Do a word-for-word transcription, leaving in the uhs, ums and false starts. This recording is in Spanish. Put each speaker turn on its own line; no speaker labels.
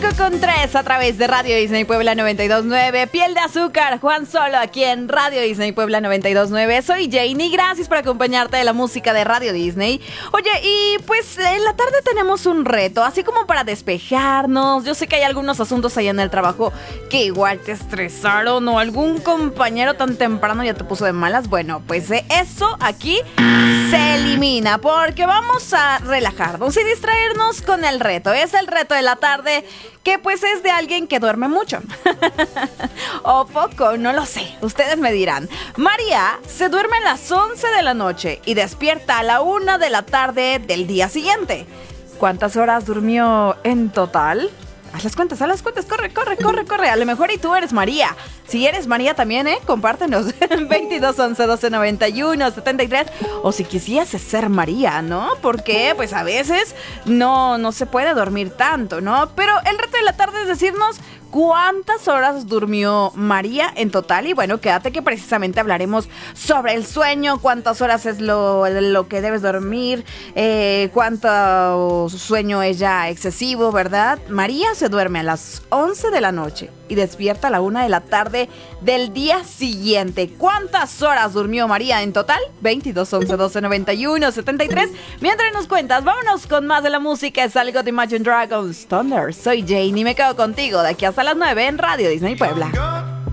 con tres a través de Radio Disney Puebla noventa y dos punto nueve. Piel de azúcar, Juan Solo aquí en Radio Disney Puebla noventa y dos punto nueve. Soy Janie, gracias por acompañarte de la música de Radio Disney. Oye, y pues en la tarde tenemos un reto, así como para despejarnos. Yo sé que hay algunos asuntos allá en el trabajo que igual te estresaron o algún compañero tan temprano ya te puso de malas. Bueno, pues eso aquí se elimina porque vamos a relajarnos y distraernos con el reto. Es el reto de la tarde que pues es de alguien que duerme mucho o poco, no lo sé, ustedes me dirán. María se duerme a las once de la noche y despierta a la una de la tarde del día siguiente. ¿Cuántas horas durmió en total? Haz las cuentas, haz las cuentas, corre, corre, corre, corre. A lo mejor y tú eres María. Si eres María también, ¿eh? Compártenos. veintidós, once, doce, noventa y uno, setenta y tres. O si quisieras ser María, ¿no? Porque, pues, a veces no, no se puede dormir tanto, ¿no? Pero el reto de la tarde es decirnos cuántas horas durmió María en total. Y bueno, quédate que precisamente hablaremos sobre el sueño, cuántas horas es lo, lo que debes dormir, eh, cuánto sueño es ya excesivo, ¿verdad? María se duerme a las once de la noche y despierta a la una de la tarde del día siguiente. ¿Cuántas horas durmió María en total? veintidós, once, doce, noventa y uno, setenta y tres. Mientras nos cuentas, vámonos con más de la música. Es algo de Imagine Dragons, Thunder. Soy Jane y me quedo contigo de aquí hasta las nueve en Radio Disney Puebla.